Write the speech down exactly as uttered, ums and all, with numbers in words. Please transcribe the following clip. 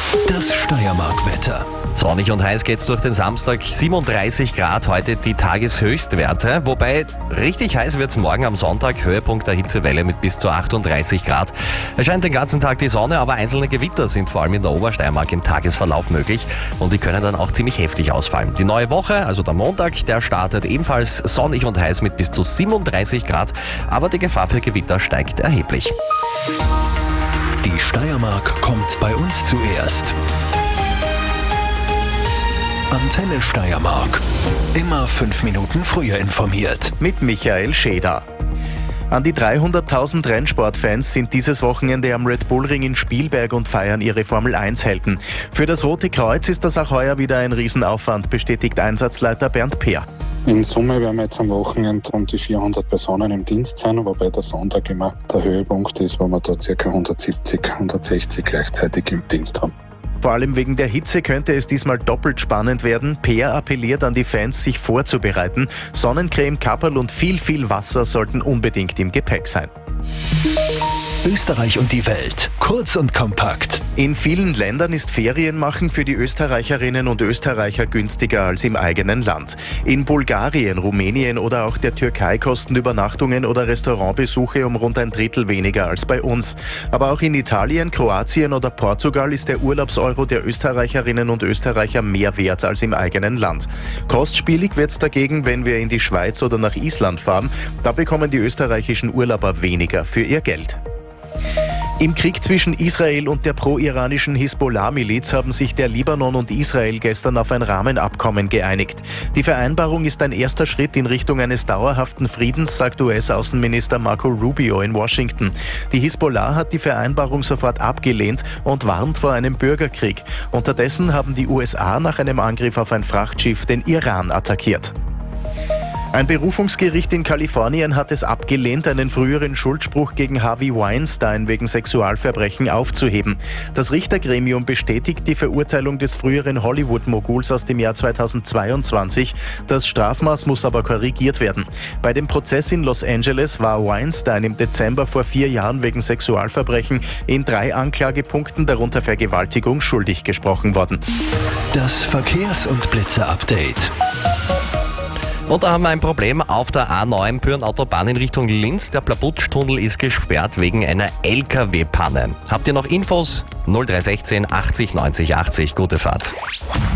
Das Steiermark-Wetter. Sonnig und heiß geht's durch den Samstag. siebenunddreißig Grad heute die Tageshöchstwerte. Wobei richtig heiß wird's morgen am Sonntag. Höhepunkt der Hitzewelle mit bis zu achtunddreißig Grad. Es scheint den ganzen Tag die Sonne, aber einzelne Gewitter sind vor allem in der Obersteiermark im Tagesverlauf möglich. Und die können dann auch ziemlich heftig ausfallen. Die neue Woche, also der Montag, der startet ebenfalls sonnig und heiß mit bis zu siebenunddreißig Grad. Aber die Gefahr für Gewitter steigt erheblich. Die Steiermark kommt bei uns zuerst. Antenne Steiermark. Immer fünf Minuten früher informiert. Mit Michael Schäder. An die dreihunderttausend Rennsportfans sind dieses Wochenende am Red Bull Ring in Spielberg und feiern ihre Formel eins Helden. Für das Rote Kreuz ist das auch heuer wieder ein Riesenaufwand, bestätigt Einsatzleiter Bernd Peer. In Summe werden wir jetzt am Wochenende um die vierhundert Personen im Dienst sein, wobei der Sonntag immer der Höhepunkt ist, wo wir da ca. hundertsiebzig, hundertsechzig gleichzeitig im Dienst haben. Vor allem wegen der Hitze könnte es diesmal doppelt spannend werden. Peer appelliert an die Fans, sich vorzubereiten. Sonnencreme, Kapperl und viel, viel Wasser sollten unbedingt im Gepäck sein. Österreich und die Welt. Kurz und kompakt. In vielen Ländern ist Ferienmachen für die Österreicherinnen und Österreicher günstiger als im eigenen Land. In Bulgarien, Rumänien oder auch der Türkei kosten Übernachtungen oder Restaurantbesuche um rund ein Drittel weniger als bei uns. Aber auch in Italien, Kroatien oder Portugal ist der Urlaubseuro der Österreicherinnen und Österreicher mehr wert als im eigenen Land. Kostspielig wird's dagegen, wenn wir in die Schweiz oder nach Island fahren. Da bekommen die österreichischen Urlauber weniger für ihr Geld. Im Krieg zwischen Israel und der pro-iranischen Hisbollah-Miliz haben sich der Libanon und Israel gestern auf ein Rahmenabkommen geeinigt. Die Vereinbarung ist ein erster Schritt in Richtung eines dauerhaften Friedens, sagt U S-Außenminister Marco Rubio in Washington. Die Hisbollah hat die Vereinbarung sofort abgelehnt und warnt vor einem Bürgerkrieg. Unterdessen haben die U S A nach einem Angriff auf ein Frachtschiff den Iran attackiert. Ein Berufungsgericht in Kalifornien hat es abgelehnt, einen früheren Schuldspruch gegen Harvey Weinstein wegen Sexualverbrechen aufzuheben. Das Richtergremium bestätigt die Verurteilung des früheren Hollywood-Moguls aus dem Jahr zweitausendzweiundzwanzig. Das Strafmaß muss aber korrigiert werden. Bei dem Prozess in Los Angeles war Weinstein im Dezember vor vier Jahren wegen Sexualverbrechen in drei Anklagepunkten, darunter Vergewaltigung, schuldig gesprochen worden. Das Verkehrs- und Blitzer-Update. Und da haben wir ein Problem auf der A neun Pyrn-Autobahn in Richtung Linz. Der Plabutsch-Tunnel ist gesperrt wegen einer L K W-Panne. Habt ihr noch Infos? null drei sechzehn achtzig neunzig achtzig. Gute Fahrt.